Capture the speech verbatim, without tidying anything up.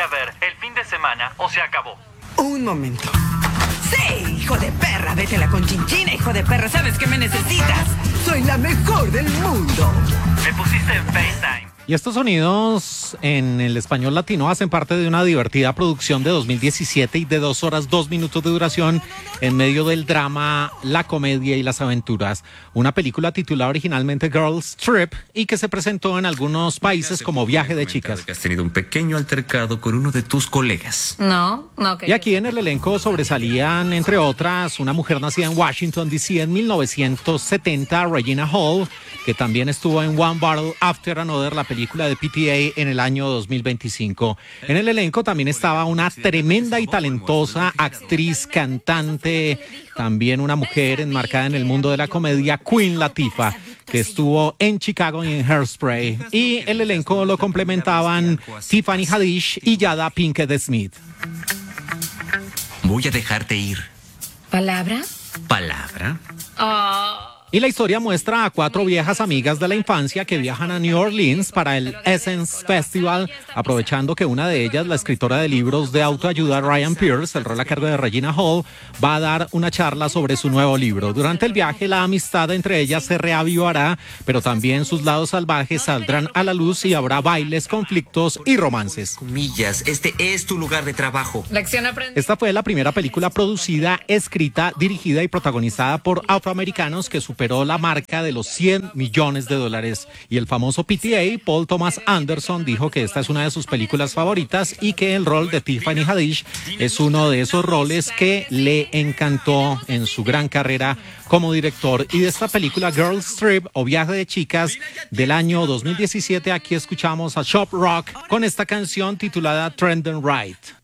a ver el fin de semana o se acabó. Un momento. Sí, hijo de perra, vete a la conchinchina, hijo de perra, ¿sabes que me necesitas? Soy la mejor del mundo. Me pusiste en FaceTime. Y estos sonidos en el español latino hacen parte de una divertida producción de dos mil diecisiete y de dos horas, dos minutos de duración en medio del drama, la comedia y las aventuras. Una película titulada originalmente Girls Trip y que se presentó en algunos países como Viaje de Chicas. Que has tenido un pequeño altercado con uno de tus colegas. No, no. Que y aquí en el elenco sobresalían, entre otras, una mujer nacida en Washington, D C en mil novecientos setenta, Regina Hall, que también estuvo en One Battle After Another, la película de P T A en el año dos mil veinticinco. En el elenco también estaba una tremenda y talentosa actriz, cantante, también una mujer enmarcada en el mundo de la comedia, Queen Latifah, que estuvo en Chicago y en Hairspray. Y el elenco lo complementaban Tiffany Haddish y Jada Pinkett Smith. Voy a dejarte ir. ¿Palabra? ¿Palabra? Oh. Y la historia muestra a cuatro viejas amigas de la infancia que viajan a New Orleans para el Essence Festival, aprovechando que una de ellas, la escritora de libros de autoayuda Ryan Pierce, el rol a cargo de Regina Hall, va a dar una charla sobre su nuevo libro. Durante el viaje, la amistad entre ellas se reavivará, pero también sus lados salvajes saldrán a la luz y habrá bailes, conflictos y romances. Comillas, este es tu lugar de trabajo. Lección aprendida. Esta fue la primera película producida, escrita, dirigida y protagonizada por afroamericanos que superó la marca de los cien millones de dólares. Y el famoso P T A, Paul Thomas Anderson, dijo que esta es una de sus películas favoritas y que el rol de Tiffany Haddish es uno de esos roles que le encantó en su gran carrera como director. Y de esta película Girls Trip o Viaje de Chicas del año dos mil diecisiete, aquí escuchamos a Shop Rock con esta canción titulada Trend and Right.